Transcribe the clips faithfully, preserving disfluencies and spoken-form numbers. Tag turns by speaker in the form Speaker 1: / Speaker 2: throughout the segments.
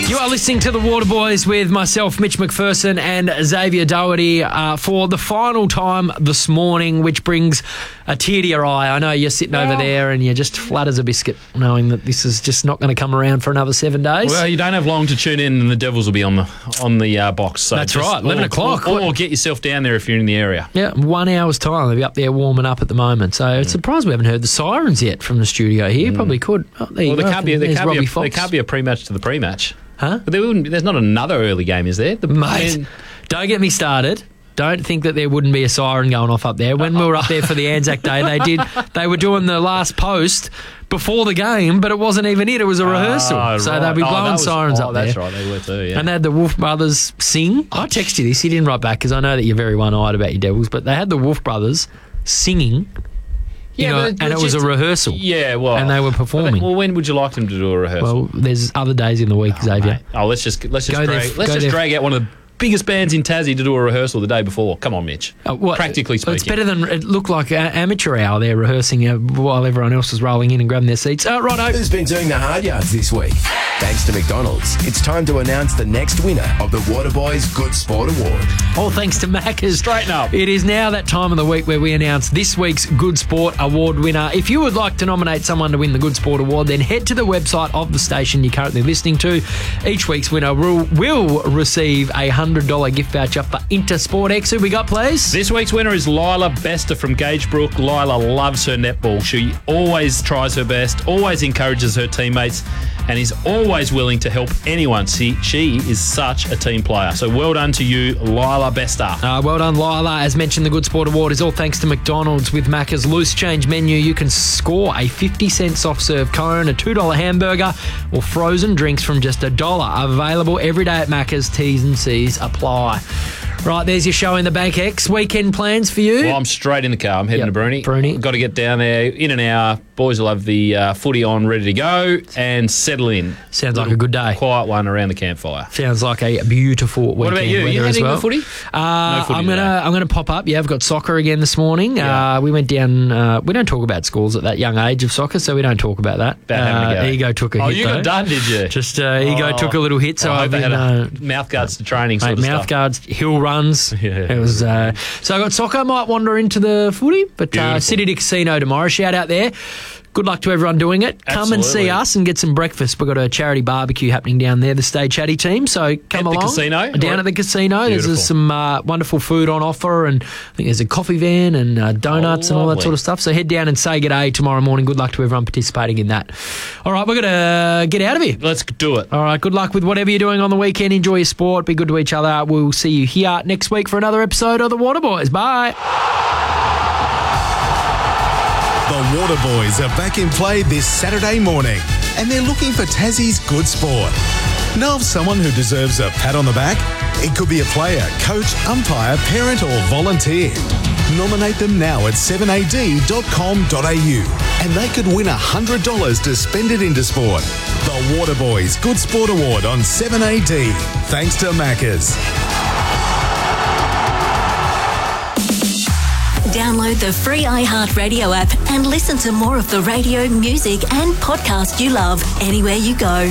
Speaker 1: You are listening to The Waterboys with myself, Mitch McPherson, and Xavier Doherty uh, for the final time this morning, which brings a tear to your eye. I know you're sitting over there and you're just flat as a biscuit knowing that this is just not going to come around for another seven days.
Speaker 2: Well, you don't have long to tune in and the Devils will be on the on the uh, box. So
Speaker 1: That's
Speaker 2: just,
Speaker 1: right, eleven
Speaker 2: or,
Speaker 1: o'clock.
Speaker 2: Or, or get yourself down there if you're in the area.
Speaker 1: Yeah, one hour's time. They'll be up there warming up at the moment. So mm. it's surprised we haven't heard the sirens yet from the studio here. Mm. Probably could. Oh, there
Speaker 2: well,
Speaker 1: you
Speaker 2: there
Speaker 1: go.
Speaker 2: can't, be, there, can't be a,
Speaker 1: Fox.
Speaker 2: there can't be a pre-match to the pre-match.
Speaker 1: Huh?
Speaker 2: But there wouldn't, there's not another early game, is there? The,
Speaker 1: Mate,
Speaker 2: I mean,
Speaker 1: don't get me started. Don't think that there wouldn't be a siren going off up there. When we were up there for the Anzac Day, they did. They were doing the last post before the game, but it wasn't even it. It was a rehearsal.
Speaker 2: Oh,
Speaker 1: so
Speaker 2: right.
Speaker 1: they'd be
Speaker 2: oh,
Speaker 1: blowing
Speaker 2: was,
Speaker 1: sirens
Speaker 2: oh,
Speaker 1: up
Speaker 2: that's
Speaker 1: there.
Speaker 2: That's right, they were too, yeah.
Speaker 1: And they had the Wolf Brothers sing. I texted you this. He didn't write back because I know that you're very one-eyed about your Devils, but they had the Wolf Brothers singing. You
Speaker 2: yeah,
Speaker 1: know,
Speaker 2: but
Speaker 1: and it was
Speaker 2: just,
Speaker 1: a rehearsal.
Speaker 2: Yeah, well,
Speaker 1: and they were performing.
Speaker 2: Well, when would you like them to do a rehearsal?
Speaker 1: Well, there's other days in the week,
Speaker 2: oh,
Speaker 1: Xavier.
Speaker 2: Mate. Oh, let's just let's just
Speaker 1: go
Speaker 2: drag,
Speaker 1: there,
Speaker 2: let's just
Speaker 1: there.
Speaker 2: drag out one of the biggest bands in Tassie to do a rehearsal the day before. Come on, Mitch.
Speaker 1: Uh, what,
Speaker 2: Practically speaking,
Speaker 1: it's better than it looked like an amateur hour there rehearsing uh, while everyone else was rolling in and grabbing their seats. Uh, righto.
Speaker 3: Who's been doing the hard yards this week? Thanks to McDonald's, it's time to announce the next winner of the Waterboys Good Sport Award.
Speaker 1: All thanks to Macca's.
Speaker 2: Straighten up.
Speaker 1: It is now that time of the week where we announce this week's Good Sport Award winner. If you would like to nominate someone to win the Good Sport Award, then head to the website of the station you're currently listening to. Each week's winner will, will receive a one hundred dollars gift voucher for Intersport X. Who we got, please?
Speaker 2: This week's winner is Lila Bester from Gagebrook. Lila loves her netball. She always tries her best, always encourages her teammates, and is always willing to help anyone. She, she is such a team player. So well done to you, Lila Bester.
Speaker 1: Uh, well done, Lila. As mentioned, the Good Sport Award is all thanks to McDonald's. With Macca's loose change menu, you can score a fifty cent soft serve cone, a two dollar hamburger, or frozen drinks from just a dollar. Available every day at Macca's. T's and C's apply. Right, there's your show in the Bank X. Weekend plans for you?
Speaker 2: Well, I'm straight in the car. I'm heading
Speaker 1: yep.
Speaker 2: to Bruni.
Speaker 1: Bruni.
Speaker 2: Got to get down there in an hour. Boys will have the uh, footy on, ready to go, and settle in.
Speaker 1: Sounds like a good day.
Speaker 2: Quiet one around the campfire.
Speaker 1: Sounds like a beautiful weekend.
Speaker 2: What about you?
Speaker 1: Weather
Speaker 2: You
Speaker 1: as
Speaker 2: heading
Speaker 1: well.
Speaker 2: to footy?
Speaker 1: Uh,
Speaker 2: No footy
Speaker 1: I'm gonna
Speaker 2: today.
Speaker 1: I'm gonna pop up. Yeah, I've got soccer again this morning.
Speaker 2: Yeah.
Speaker 1: Uh, we went down. Uh, we don't talk about schools at that young age of soccer, so we don't talk about that.
Speaker 2: About having a
Speaker 1: uh,
Speaker 2: go.
Speaker 1: Ego took a
Speaker 2: Oh,
Speaker 1: hit.
Speaker 2: you
Speaker 1: though.
Speaker 2: got done, did you?
Speaker 1: Just uh, ego
Speaker 2: Oh.
Speaker 1: took a little hit. So
Speaker 2: I hope
Speaker 1: I've
Speaker 2: they
Speaker 1: been
Speaker 2: had
Speaker 1: uh,
Speaker 2: a mouth guards to training sort
Speaker 1: mate,
Speaker 2: of
Speaker 1: mouth
Speaker 2: stuff.
Speaker 1: guards, hill runs.
Speaker 2: Yeah.
Speaker 1: It was. Uh, so I got soccer. I might wander into the footy, but uh,
Speaker 2: Beautiful.
Speaker 1: City to Casino tomorrow. Shout out there. Good luck to everyone doing it. Come and see
Speaker 2: Absolutely.
Speaker 1: us and get some breakfast. We've got a charity barbecue happening down there, the Stay Chatty team. So come
Speaker 2: At the
Speaker 1: along.
Speaker 2: casino?
Speaker 1: Down
Speaker 2: Or-
Speaker 1: at the casino. There's,
Speaker 2: Beautiful.
Speaker 1: there's some uh, wonderful food on offer, and I think there's a coffee van and uh, donuts
Speaker 2: Oh,
Speaker 1: and all that
Speaker 2: lovely.
Speaker 1: sort of stuff. So head down and say g'day tomorrow morning. Good luck to everyone participating in that. All right, we're going to get out of here.
Speaker 2: Let's do it.
Speaker 1: All right, good luck with whatever you're doing on the weekend. Enjoy your sport. Be good to each other. We'll see you here next week for another episode of The Waterboys. Bye.
Speaker 4: The Waterboys are back in play this Saturday morning, and they're looking for Tassie's good sport. Know of someone who deserves a pat on the back? It could be a player, coach, umpire, parent or volunteer. Nominate them now at seven a d dot com dot a u and they could win one hundred dollars to spend it into sport. The Waterboys Good Sport Award on seven a d. Thanks to Macca's.
Speaker 5: Download the free iHeartRadio app and listen to more of the radio, music and podcast you love anywhere you go.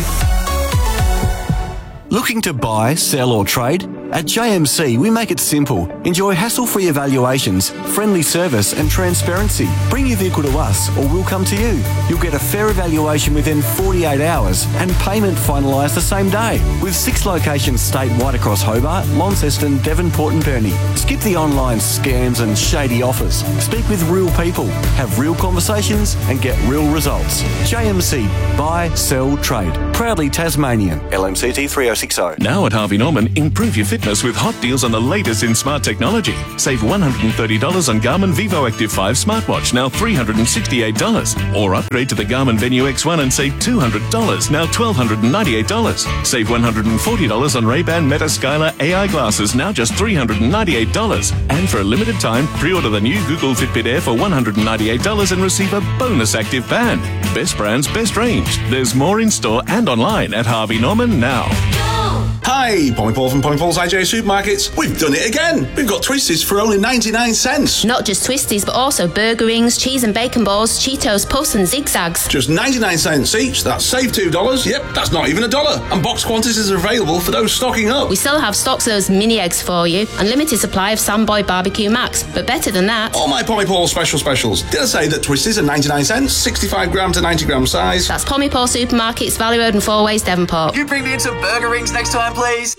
Speaker 6: Looking to buy, sell or trade? At J M C, we make it simple. Enjoy hassle-free evaluations, friendly service and transparency. Bring your vehicle to us or we'll come to you. You'll get a fair evaluation within forty-eight hours and payment finalised the same day. With six locations statewide across Hobart, Launceston, Devonport and Burnie. Skip the online scams and shady offers. Speak with real people, have real conversations and get real results. J M C, buy, sell, trade. Proudly Tasmanian. L M C T three oh six oh.
Speaker 7: Now at Harvey Norman, improve your fitness with hot deals on the latest in smart technology. Save one hundred thirty dollars on Garmin Vivo Active five smartwatch, now three hundred sixty-eight dollars. Or upgrade to the Garmin Venue X one and save two hundred dollars, now one thousand two hundred ninety-eight dollars. Save one hundred forty dollars on Ray-Ban Meta Skylar A I glasses, now just three hundred ninety-eight dollars. And for a limited time, pre-order the new Google Fitbit Air for one hundred ninety-eight dollars and receive a bonus active band. Best brands, best range. There's more in store and online at Harvey Norman now.
Speaker 5: Go!
Speaker 8: Hi, Pommy Paul from Pommy Paul's I J Supermarkets. We've done it again. We've got Twisties for only ninety-nine cents.
Speaker 9: Not just Twisties, but also burger rings, cheese and bacon balls, Cheetos, Puffs and Zigzags.
Speaker 8: Just ninety-nine cents each. That's save two dollars. Yep, that's not even a dollar. And box quantities are available for those stocking up.
Speaker 9: We still have stocks of those mini eggs for you, and limited supply of Samboy Barbecue Max. But better than that,
Speaker 8: all my Pommy Paul special specials. Did I say that Twisties are ninety-nine cents, sixty-five gram to ninety gram size?
Speaker 9: That's Pommy Paul Supermarkets, Valley Road and Four Ways, Devonport.
Speaker 10: You bring me in some burger rings next time, please.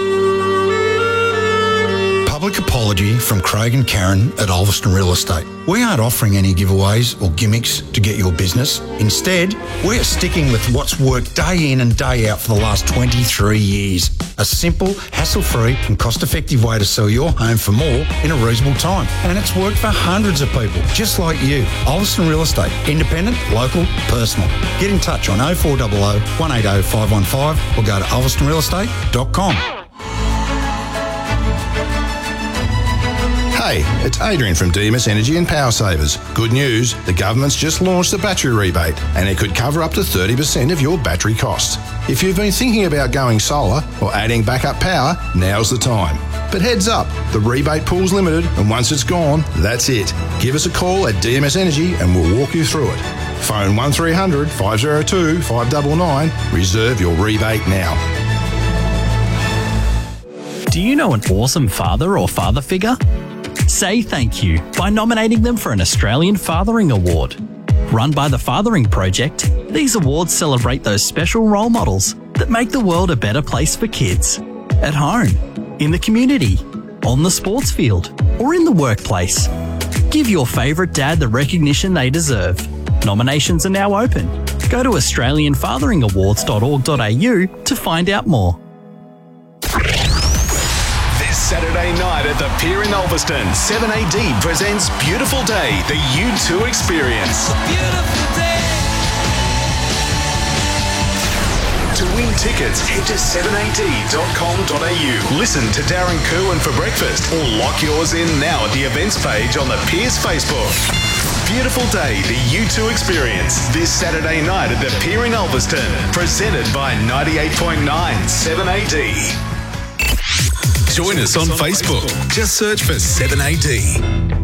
Speaker 11: Public apology from Craig and Karen at Ulverston Real Estate. We aren't offering any giveaways or gimmicks to get your business. Instead, we're sticking with what's worked day in and day out for the last twenty-three years. A simple, hassle-free and cost-effective way to sell your home for more in a reasonable time. And it's worked for hundreds of people, just like you. Ulverston Real Estate. Independent, local, personal. Get in touch on oh four hundred, one eight oh, five one five or go to ulverston real estate dot com.
Speaker 12: Hey, it's Adrian from D M S Energy and Power Savers. Good news, the government's just launched the battery rebate and it could cover up to thirty percent of your battery costs. If you've been thinking about going solar or adding backup power, now's the time. But heads up, the rebate pool's limited and once it's gone, that's it. Give us a call at D M S Energy and we'll walk you through it. Phone one three hundred, five oh two, five nine nine. Reserve your rebate now.
Speaker 13: Do you know an awesome father or father figure? Say thank you by nominating them for an Australian Fathering Award. Run by the Fathering Project, these awards celebrate those special role models that make the world a better place for kids. At home, in the community, on the sports field, or in the workplace. Give your favourite dad the recognition they deserve. Nominations are now open. Go to australian fathering awards dot org dot a u to find out more.
Speaker 3: Saturday night at the Pier in Ulverston, seven A D presents Beautiful Day, the U two Experience. Beautiful day. To win tickets, head to seven a d dot com dot a u. Listen to Darren Kerwin for breakfast or lock yours in now at the events page on the Pier's Facebook. Beautiful Day, the U two Experience, this Saturday night at the Pier in Ulverston, presented by ninety-eight point nine seven A D.
Speaker 4: Join us on Facebook. Just search for seven A D.